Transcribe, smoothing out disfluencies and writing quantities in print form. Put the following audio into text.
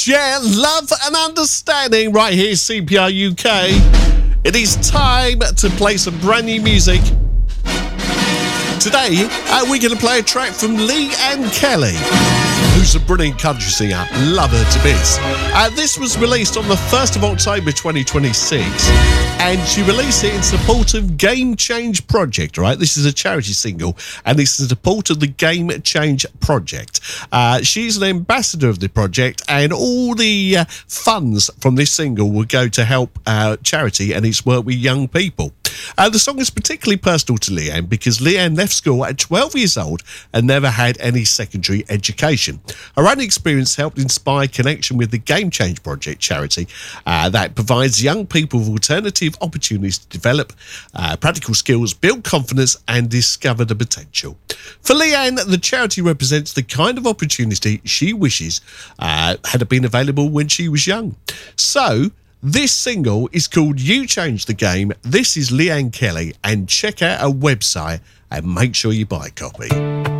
Share love and understanding right here, CPR UK. It is time to play some brand new music. Today, we're going to play a track from Leanne Kelly, who's a brilliant country singer. Love her to bits. This was released on the 1st of October 2026, and she released it in support of Game Change Project, right? This is a charity single, and it's in support of the Game Change Project. She's an ambassador of the project, and all the funds from this single will go to help charity and its work with young people. The song is particularly personal to Leanne because Leanne left school at 12 years old and never had any secondary education. Her own experience helped inspire connection with the Game Change Project charity that provides young people with alternative opportunities to develop practical skills, build confidence and discover the potential. For Leanne, the charity represents the kind of opportunity she wishes had been available when she was young. So, this single is called You Change the Game. This is Leanne Kelly, and check out her website and make sure you buy a copy.